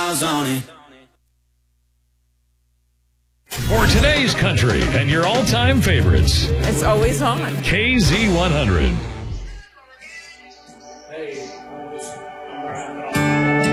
miles on it. For today's country and your all-time favorites, It's always on. KZ100.